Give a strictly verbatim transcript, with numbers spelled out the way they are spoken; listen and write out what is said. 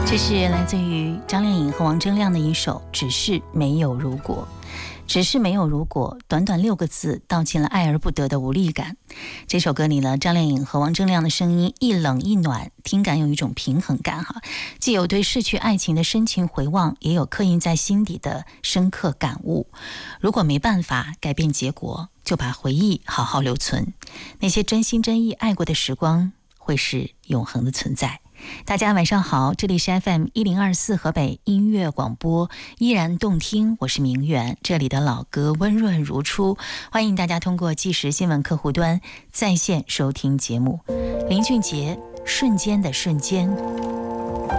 这是来自于张靓颖和王铮亮的一首《只是没有如果》。只是没有如果，短短六个字道尽了爱而不得的无力感。这首歌里呢，张靓颖和王铮亮的声音一冷一暖，听感有一种平衡感哈，既有对逝去爱情的深情回望，也有刻印在心底的深刻感悟。如果没办法改变结果，就把回忆好好留存，那些真心真意爱过的时光会是永恒的存在。大家晚上好，这里是 F M 一零二四河北音乐广播，依然动听，我是明远，这里的老歌温润如初，欢迎大家通过即时新闻客户端在线收听节目。林俊杰，瞬间的瞬间。